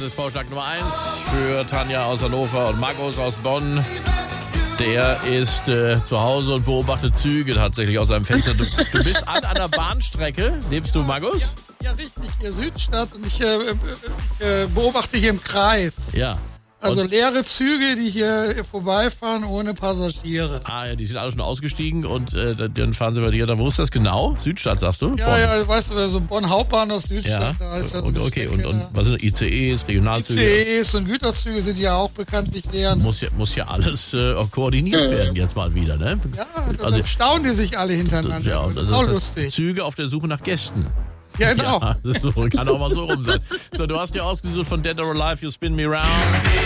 ist Vorschlag Nummer 1 für Tanja aus Hannover und Markus aus Bonn. Der ist zu Hause und beobachtet Züge tatsächlich aus seinem Fenster. Du bist an einer Bahnstrecke. Lebst du, Markus? Ja, richtig. Hier Südstadt und ich beobachte hier im Kreis. Ja. Also leere Züge, die hier vorbeifahren ohne Passagiere. Ah ja, die sind alle schon ausgestiegen und dann fahren sie bei dir. Wo ist das genau? Südstadt, sagst du? Ja, Bonn. Ja, weißt du, so Bonn Hauptbahnhof Südstadt. Ja. Da ist Und was sind ICEs, Regionalzüge? ICEs und Güterzüge sind ja auch bekanntlich leer. Muss ja alles auch koordiniert werden jetzt mal wieder, ne? Ja, dann staunen die sich alle hintereinander. Ja, und das ist auch lustig. Züge auf der Suche nach Gästen. Ja, genau. Ja, das ist so, kann auch mal so rum sein. So, du hast dir ausgesucht von Dead or Alive, You Spin Me Round.